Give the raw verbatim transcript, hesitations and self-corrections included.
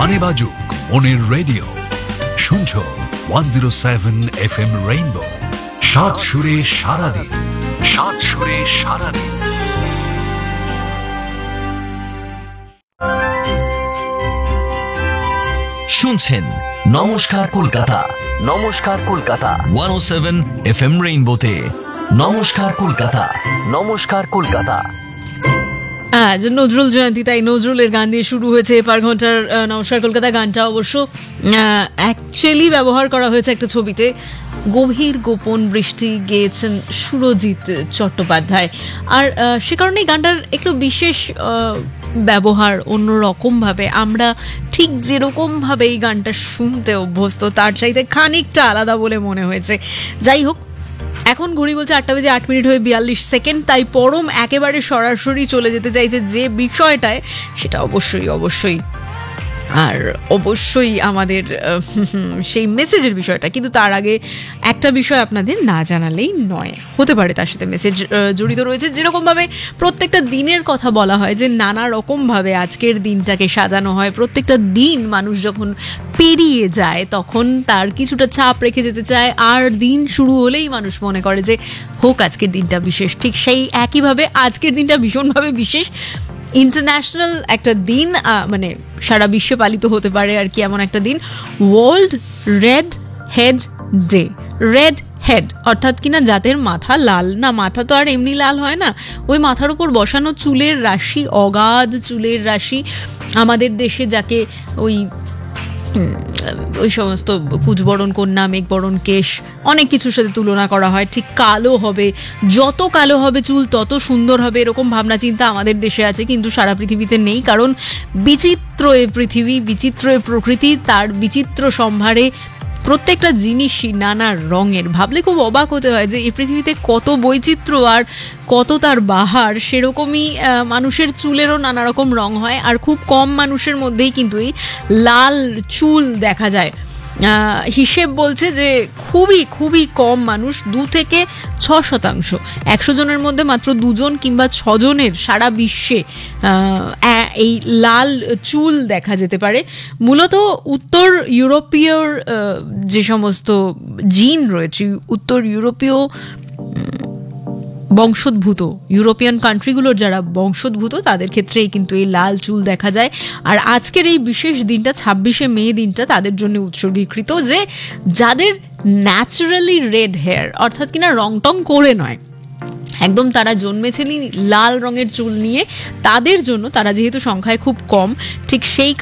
গানে বাজুক মনের রেডিও, শুনছো one zero seven F M rainbow. সাত সুরে সারাদিন, সাত সুরে সারাদিন। শুনছেন নমস্কার কলকাতা, নমস্কার কলকাতা ওয়ান ও সেভেন এফ এম রেইনবোতে। নমস্কার কলকাতা, নমস্কার কলকাতা। আজ নজরুল জয়ন্তী, তাই নজরুলের গান দিয়ে শুরু হয়েছে এপার ঘন্টার নমস্কার কলকাতা। গানটা অবশ্য অ্যাকচুয়ালি ব্যবহার করা হয়েছে একটা ছবিতে। গভীর গোপন বৃষ্টি গেয়েছেন সুরজিৎ চট্টোপাধ্যায়, আর সে কারণেই গানটার একটু বিশেষ ব্যবহার অন্যরকমভাবে। আমরা ঠিক যেরকমভাবে এই গানটা শুনতে অভ্যস্ত তার চাইতে খানিকটা আলাদা বলে মনে হয়েছে। যাই হোক, এখন ঘড়ি বলছে আটটা বেজে আট মিনিট হয়ে বিয়াল্লিশ সেকেন্ড, তাই পরম একেবারে সরাসরি চলে যেতে চাইছে যে বিষয়টায়, সেটা অবশ্যই অবশ্যই আর অবশ্যই আমাদের সেই মেসেজের বিষয়টা। কিন্তু তার আগে একটা বিষয় আপনাদের না জানালেই নয়, হতে পারে তার সাথে মেসেজ জড়িত রয়েছে। যেরকমভাবে প্রত্যেকটা দিনের কথা বলা হয় যে নানা রকমভাবে আজকের দিনটাকে সাজানো হয়, প্রত্যেকটা দিন মানুষ যখন পেরিয়ে যায় তখন তার কিছুটা ছাপ রেখে যেতে চায়, আর দিন শুরু হলেই মানুষ মনে করে যে হোক আজকের দিনটা বিশেষ। ঠিক সেই একইভাবে আজকের দিনটা ভীষণভাবে বিশেষ। ইন্টারন্যাশনাল একটা দিন, মানে সারা বিশ্বে পালিত হতে পারে আর কি এমন একটা দিন, world red head day. Red head অর্থাৎ কিনা যাদের মাথা লাল, না মাথা তো আর এমনি লাল হয় না, ওই মাথার উপর বসানো চুলের রাশি, অগাধ চুলের রাশি, আমাদের দেশে যাকে ওই ওই সমস্ত কুচবরণ কন্যা, মেঘবরণ কেশ, অনেক কিছুর সাথে তুলনা করা হয়। ঠিক কালো হবে, যত কালো হবে চুল তত সুন্দর হবে, এরকম ভাবনা চিন্তা আমাদের দেশে আছে, কিন্তু সারা পৃথিবীতে নেই। কারণ বিচিত্র এ পৃথিবী, বিচিত্র এ প্রকৃতি, তার বিচিত্র সম্ভারে প্রত্যেকটা জিনিসই নানা রঙের। ভাবলে খুব অবাক হতে হয় যে এই পৃথিবীতে কত বৈচিত্র্য আর কত তার বাহার। সেরকমই মানুষের চুলেরও নানা রকম রং হয়, আর খুব কম মানুষের মধ্যেই কিন্তু এই লাল চুল দেখা যায়। হিসেব বলছে যে খুবই খুবই কম মানুষ, দু থেকে ছ শতাংশ, একশো জনের মধ্যে মাত্র দুজন কিংবা ছজনের সারা বিশ্বে এই লাল চুল দেখা যেতে পারে। মূলত উত্তর ইউরোপীয় যে সমস্ত জিন রয়েছে, উত্তর ইউরোপীয় বংশোদ্ভূত, ইউরোপিয়ান কান্ট্রিগুলোর যারা বংশোদ্ভূত তাদের ক্ষেত্রেই কিন্তু এই লাল চুল দেখা যায়। আর আজকের এই বিশেষ দিনটা, ছাব্বিশে মে দিনটা তাদের জন্য উৎসর্গীকৃত, যে যাদের ন্যাচারালি রেড হেয়ার, অর্থাৎ কিনা রং টং করে নয়, একদম তারা জন্মেছেনই লাল রঙের চুল নিয়ে। তাদের জন্য, তারা যেহেতু সংখ্যায় খুব কম, ঠিক সেই